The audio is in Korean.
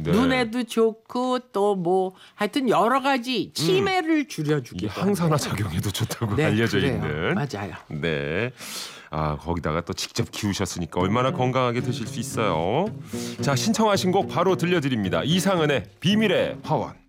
네. 눈에도 좋고 또 뭐 하여튼 여러 가지 치매를 줄여주기도 이게 항산화 작용에도 좋다고 네, 알려져 그래요. 있는. 맞아요. 네. 아, 거기다가 또 직접 키우셨으니까 얼마나 건강하게 드실 수 있어요. 자, 신청하신 곡 바로 들려드립니다. 이상은의 비밀의 화원.